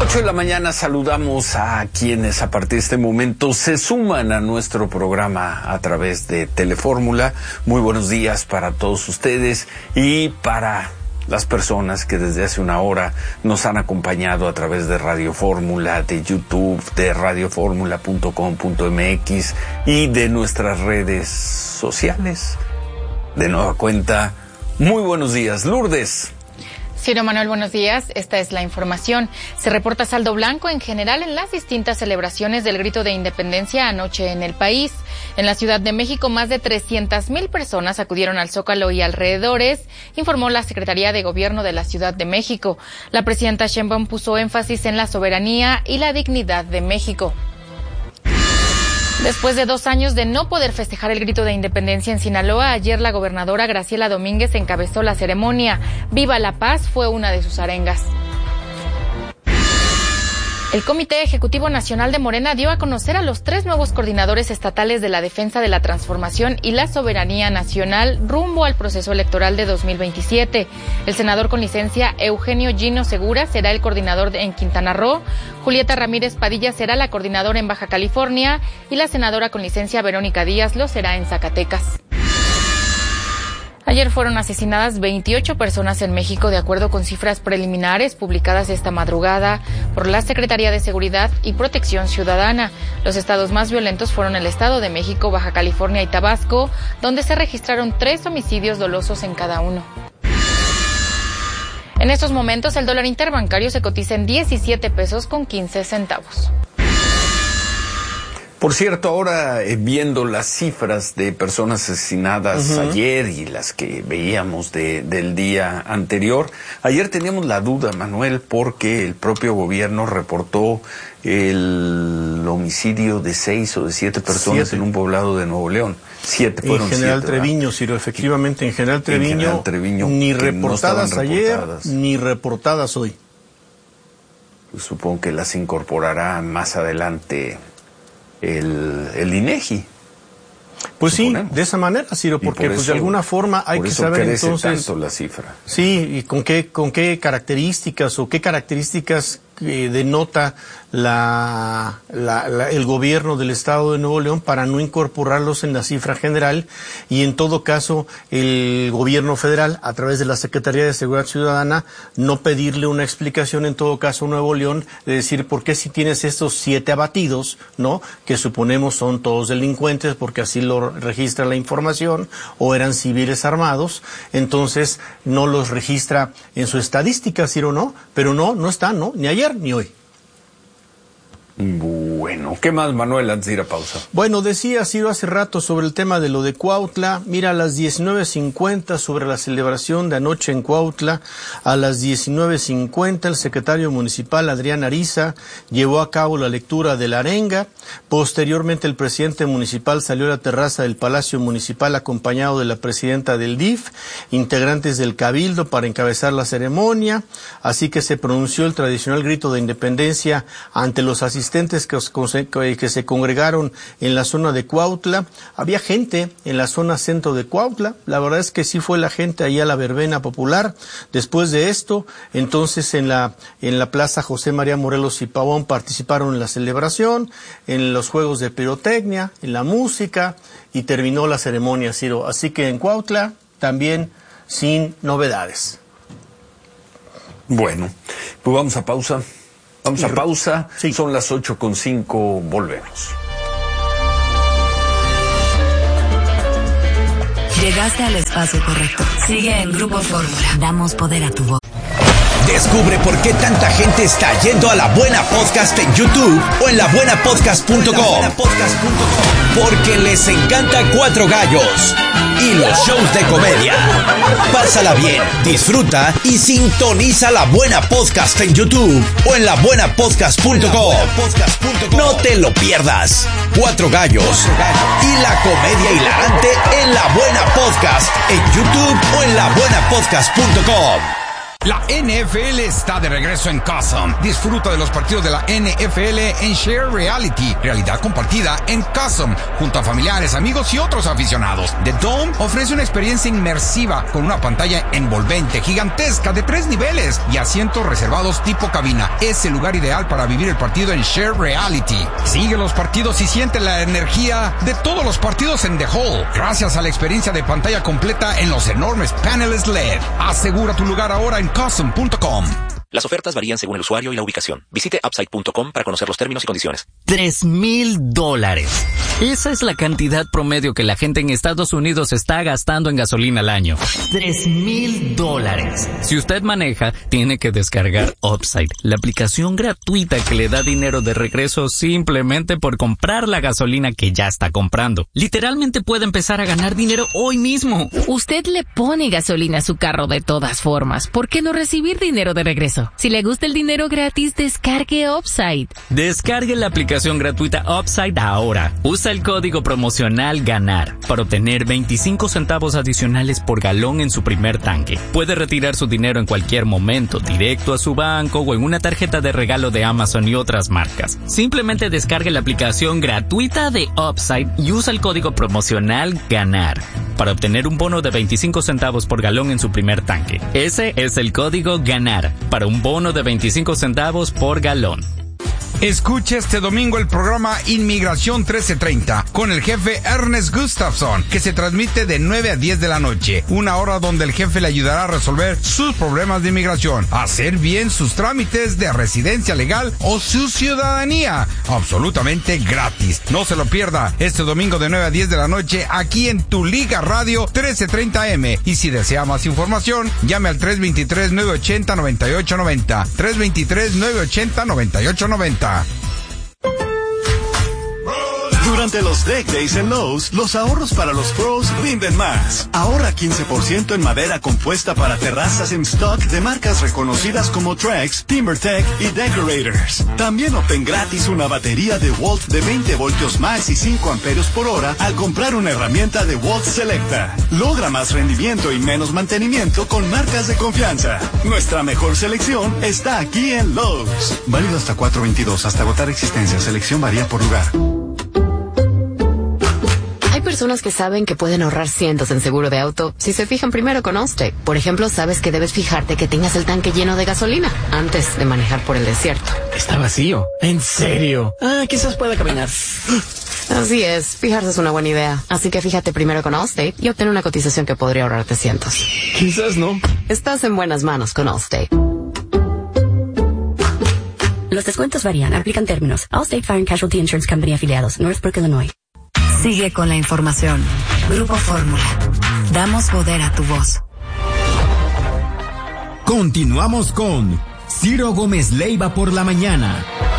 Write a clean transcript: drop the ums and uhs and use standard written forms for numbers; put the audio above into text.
8 de la mañana saludamos a quienes a partir de este momento se suman a nuestro programa a través de Telefórmula. Muy buenos días para todos ustedes y para las personas que desde hace una hora nos han acompañado a través de Radio Fórmula, de YouTube, de radioformula.com.mx y de nuestras redes sociales. De nueva cuenta, muy buenos días, Lourdes. Ciro Manuel, buenos días. Esta es la información. Se reporta saldo blanco en general en las distintas celebraciones del Grito de Independencia anoche en el país. En la Ciudad de México, más de 300,000 personas acudieron al Zócalo y alrededores, informó la Secretaría de Gobierno de la Ciudad de México. La presidenta Sheinbaum puso énfasis en la soberanía y la dignidad de México. Después de 2 años de no poder festejar el Grito de Independencia en Sinaloa, ayer la gobernadora Graciela Domínguez encabezó la ceremonia. Viva la Paz fue una de sus arengas. El Comité Ejecutivo Nacional de Morena dio a conocer a los 3 nuevos coordinadores estatales de la defensa de la transformación y la soberanía nacional rumbo al proceso electoral de 2027. El senador con licencia Eugenio Gino Segura será el coordinador en Quintana Roo, Julieta Ramírez Padilla será la coordinadora en Baja California y la senadora con licencia Verónica Díaz lo será en Zacatecas. Ayer fueron asesinadas 28 personas en México, de acuerdo con cifras preliminares publicadas esta madrugada por la Secretaría de Seguridad y Protección Ciudadana. Los estados más violentos fueron el Estado de México, Baja California y Tabasco, donde se registraron 3 homicidios dolosos en cada uno. En estos momentos, el dólar interbancario se cotiza en 17 pesos con 15 centavos. Por cierto, ahora viendo las cifras de personas asesinadas ayer y las que veíamos del día anterior, ayer teníamos la duda, Manuel, porque el propio gobierno reportó el homicidio de 6 o de 7 personas 7. En un poblado de Nuevo León. 7 fueron. En General 7, Treviño, Ciro, efectivamente, en General Treviño ni reportadas no ayer, ni reportadas hoy. Pues supongo que las incorporará más adelante el INEGI. Pues suponemos. Sí, de esa manera, Ciro, porque pues de alguna forma hay que saber entonces tanto la cifra. Sí, y con qué características o qué características denota el gobierno del Estado de Nuevo León para no incorporarlos en la cifra general, y en todo caso el gobierno federal a través de la Secretaría de Seguridad Ciudadana no pedirle una explicación en todo caso a Nuevo León de decir por qué si tienes estos 7 abatidos, ¿no? Que suponemos son todos delincuentes porque así lo registra la información, o eran civiles armados, entonces no los registra en su estadística, Ciro, ¿no? Pero no están, ¿no? Ni ayer ni hoy. Bueno, ¿qué más, Manuel, antes de ir a pausa? Bueno, decía Ciro hace rato sobre el tema de lo de Cuautla. Mira, a las 19:50 sobre la celebración de anoche en Cuautla, a las 19:50 el secretario municipal Adrián Ariza llevó a cabo la lectura de la arenga. Posteriormente el presidente municipal salió a la terraza del Palacio Municipal acompañado de la presidenta del DIF, integrantes del Cabildo para encabezar la ceremonia, así que se pronunció el tradicional grito de independencia ante los asistentes que se congregaron en la zona de Cuautla. Había gente en la zona centro de Cuautla, la verdad es que sí fue la gente ahí a la verbena popular. Después de esto, entonces en la plaza José María Morelos y Pavón participaron en la celebración, en los juegos de pirotecnia, en la música, y terminó la ceremonia, Ciro. Así que en Cuautla también sin novedades. Bueno, pues vamos a pausa. Sí. Son las 8:05, volvemos. Llegaste al espacio correcto. Sigue en Grupo Fórmula. Damos poder a tu voz. Descubre por qué tanta gente está yendo a La Buena Podcast en YouTube o en labuenapodcast.com. Porque les encanta Cuatro Gallos y los shows de comedia. Pásala bien, disfruta y sintoniza La Buena Podcast en YouTube o en labuenapodcast.com. No te lo pierdas. Cuatro Gallos y la comedia hilarante en La Buena Podcast en YouTube o en labuenapodcast.com. La NFL está de regreso en Custom. Disfruta de los partidos de la NFL en Share Reality, realidad compartida en Custom, junto a familiares, amigos y otros aficionados. The Dome ofrece una experiencia inmersiva con una pantalla envolvente, gigantesca, de 3 niveles y asientos reservados tipo cabina. Es el lugar ideal para vivir el partido en Share Reality. Sigue los partidos y siente la energía de todos los partidos en The Hall, gracias a la experiencia de pantalla completa en los enormes paneles LED. Asegura tu lugar ahora en Custom.com. Las ofertas varían según el usuario y la ubicación. Visite Upside.com para conocer los términos y condiciones. $3,000. Esa es la cantidad promedio que la gente en Estados Unidos está gastando en gasolina al año. $3,000. Si usted maneja, tiene que descargar Upside, la aplicación gratuita que le da dinero de regreso simplemente por comprar la gasolina que ya está comprando. Literalmente puede empezar a ganar dinero hoy mismo. Usted le pone gasolina a su carro de todas formas. ¿Por qué no recibir dinero de regreso? Si le gusta el dinero gratis, descargue Upside. Descargue la aplicación gratuita Upside ahora. Usa el código promocional GANAR para obtener 25 centavos adicionales por galón en su primer tanque. Puede retirar su dinero en cualquier momento, directo a su banco o en una tarjeta de regalo de Amazon y otras marcas. Simplemente descargue la aplicación gratuita de Upside y usa el código promocional GANAR para obtener un bono de 25 centavos por galón en su primer tanque. Ese es el código GANAR para un bono de 25 centavos por galón. Escuche este domingo el programa Inmigración 1330 con el jefe Ernest Gustafson, que se transmite de 9 a 10 de la noche, una hora donde el jefe le ayudará a resolver sus problemas de inmigración, hacer bien sus trámites de residencia legal o su ciudadanía, absolutamente gratis. No se lo pierda este domingo de 9 a 10 de la noche aquí en Tu Liga Radio 1330M. Y si desea más información, llame al 323-980-9890. 323-980-9890. Durante los Deck Days en Lowe's, los ahorros para los pros rinden más. Ahorra 15% en madera compuesta para terrazas en stock de marcas reconocidas como Trex, TimberTech y Decorators. También obtén gratis una batería de Walt de 20 voltios max y 5 amperios por hora al comprar una herramienta de Walt Selecta. Logra más rendimiento y menos mantenimiento con marcas de confianza. Nuestra mejor selección está aquí en Lowe's. Válido hasta 4/22, hasta agotar existencia. Selección varía por lugar. Hay personas que saben que pueden ahorrar cientos en seguro de auto si se fijan primero con Allstate. Por ejemplo, sabes que debes fijarte que tengas el tanque lleno de gasolina antes de manejar por el desierto. Está vacío. ¿En serio? Quizás pueda caminar. Así es, fijarse es una buena idea. Así que fíjate primero con Allstate y obtén una cotización que podría ahorrarte cientos. Quizás no. Estás en buenas manos con Allstate. Los descuentos varían, aplican términos. Allstate Fire and Casualty Insurance Company afiliados, Northbrook, Illinois. Sigue con la información. Grupo Fórmula. Damos poder a tu voz. Continuamos con Ciro Gómez Leiva por la mañana.